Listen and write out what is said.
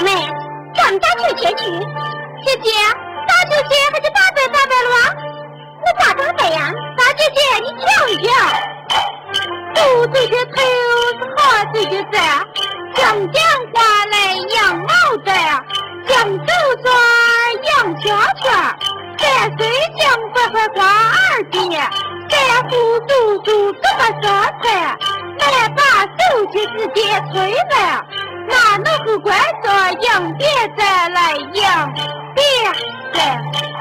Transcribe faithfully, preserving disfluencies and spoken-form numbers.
们，咱们家去前去。姐姐，大姐姐还是大伯大伯了？我咋这么白呀？大姐姐，你瞧一瞧，猪嘴的头是好嘴的子，香江花来羊毛子，江州庄羊圈圈，三岁江白花花二姐，三户叔叔这么说菜，来把手去直接吹了，那能够怪说养别再来养别再。